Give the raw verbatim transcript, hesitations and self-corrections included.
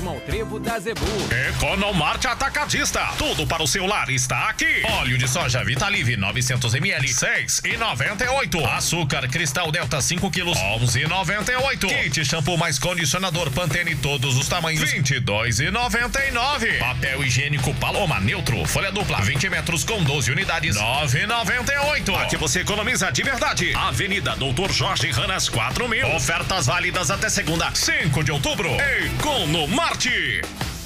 próximo ao trevo da Zebu. Economarte Atacadista. Tudo para o celular está aqui. Óleo de soja Vitalive novecentos mililitros, seis e noventa e oito. Açúcar Cristal Delta cinco quilos, onze e noventa e oito. Kit shampoo mais condicionador Pantene todos os tamanhos, vinte e dois e noventa e nove. Papel higiênico Paloma Neutro, folha dupla, vinte metros com doze unidades, nove e noventa e oito. Aqui você economiza de verdade. Avenida Doutor Jorge Ranas quatro mil. Ofertas válidas até segunda, cinco de outubro. Economarte.